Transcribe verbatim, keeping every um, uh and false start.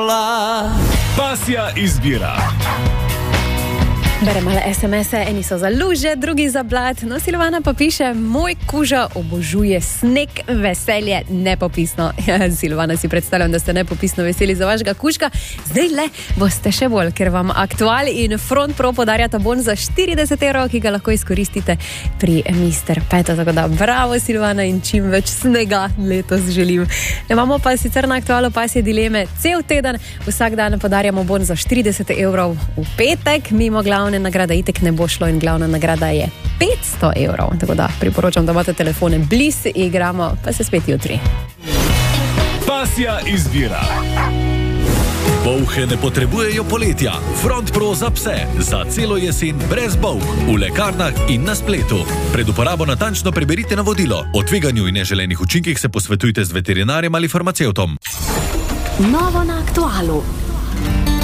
Pasja izbira. Berem male es em ese, eni so za luže, drugi za blat. No, Silvana pa piše, moj kuža obožuje sneg, veselje nepopisno. Ja, Silvana, si predstavljam, da ste nepopisno veseli za vašega kužka. Zdaj le boste še bolj, ker vam Aktual in Front Pro podarjata bon za štirideset evrov, ki ga lahko izkoristite pri mister Peto. Tako da bravo, Silvana, in čim več snega letos želim. Imamo pa sicer na Aktualu pasje dileme cel teden. Vsak dan podarjamo bon za štirideset evrov v petek, mimo glavne nagrada itek ne bo šlo in glavna nagrada je petsto evrov. Tako da priporočam, da imate telefone blizu, igramo pa se spet jutri. Pasja izbira. Bolhe ne potrebujejo poletja. Front Pro za pse. Za celo jesen brez bolh. V lekarnah in na spletu. Pred uporabo natančno preberite navodilo. O tveganju in neželenih učinkih se posvetujte z veterinarjem ali farmacevtom. Novo na Aktualu.